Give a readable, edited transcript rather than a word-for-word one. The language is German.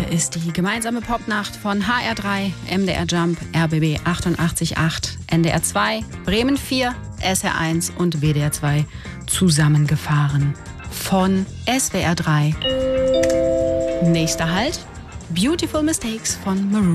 Hier ist die gemeinsame Popnacht von HR3, MDR Jump, RBB 88.8, NDR 2, Bremen 4, SR1 und WDR 2 zusammengefahren von SWR 3. Nächster Halt, Beautiful Mistakes von Maroon.